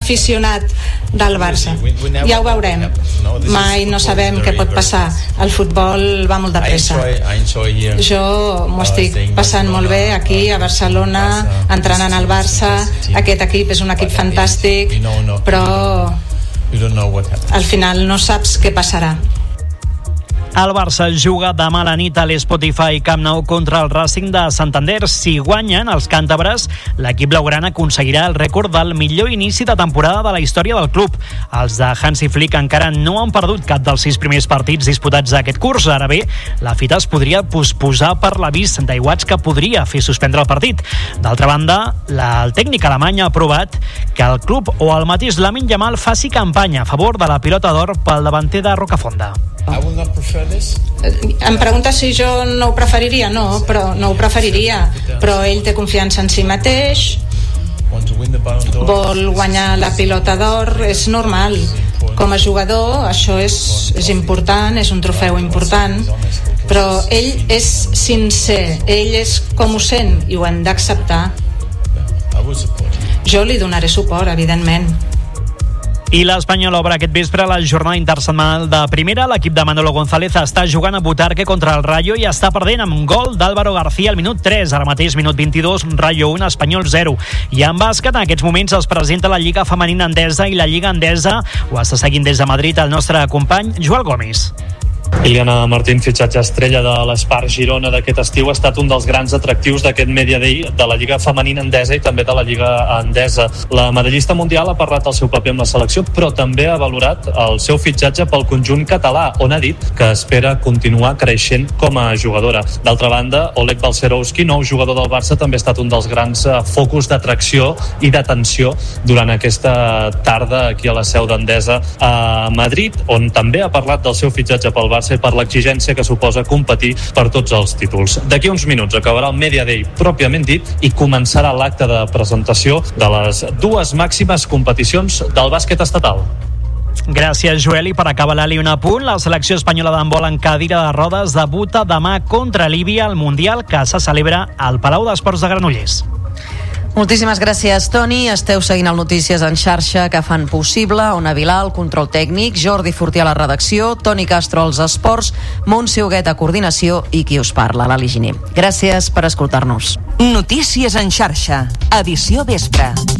aficionat del Barça. Ja ho veurem. Mai no sabem què pot passar. El futbol va molt de pressa. Jo m'ho estic passant molt bé aquí a Barcelona, entrenant al Barça. Aquest equip és un equip fantàstic, però al final no saps què passarà. El Barça juga demà a la nit a l'Spotify Camp Nou contra el Racing de Santander. Si guanyen els càntabres, l'equip blaugrana aconseguirà el rècord del millor inici de temporada de la història del club. Els de Hansi Flick encara no han perdut cap dels 6 primers partits disputats aquest curs. Ara bé, la fita es podria posposar per l'avís d'aiguats que podria fer suspendre el partit. D'altra banda, el tècnic alemany ha aprovat que el club o el mateix Lamine Yamal faci campanya a favor de la pilota d'or pel davanter de Rocafonda. Em pregunta si jo no ho preferiria. No ho preferiria, però ell té confiança en si mateix, vol guanyar la pilota d'or, és normal. Com a jugador això és important, és un trofeu important, però ell és sincer, ell és com ho sent i ho hem d'acceptar. Jo li donaré suport, evidentment. I l'Espanyol obre aquest vespre la jornada intersetmanal de primera. L'equip de Manolo González està jugant a Butarque contra el Rayo i està perdent amb un gol d'Álvaro García al minut 3. Ara mateix, minut 22, Rayo 1, Espanyol 0. I en bàsquet, en aquests moments es presenta la Lliga Femenina Endesa i la Lliga Endesa ho està seguint des de Madrid el nostre company Joel Gomis. Iliana Martín, fitxatge estrella de l'Espart Girona d'aquest estiu, ha estat un dels grans atractius d'aquest Media Day de la Lliga Femenina Endesa i també de la Lliga Endesa. La medallista mundial ha parlat del seu paper amb la selecció, però també ha valorat el seu fitxatge pel conjunt català, on ha dit que espera continuar creixent com a jugadora. D'altra banda, Oleg Balcerowski, nou jugador del Barça, també ha estat un dels grans focus d'atracció i d'atenció durant aquesta tarda aquí a la seu d'Endesa a Madrid, on també ha parlat del seu fitxatge pel Barça i per l'exigència que suposa competir per tots els títols. D'aquí uns minuts acabarà el Media Day pròpiament dit i començarà l'acte de presentació de les 2 màximes competicions del bàsquet estatal. Gràcies, Joel. I per acabar l'Ali, un apunt. La selecció espanyola d'handbol en cadira de rodes debuta demà contra Líbia al Mundial que se celebra al Palau d'Esports de Granollers. Moltíssimes gràcies, Toni. Esteu seguint el Notícies en xarxa que fan possible. Ona Vilà, el control tècnic, Jordi Fortià a la redacció, Toni Castro als esports, Montse Huguet a coordinació i qui us parla, l'Ali Giner. Gràcies per escoltar-nos. Notícies en xarxa, edició vespre.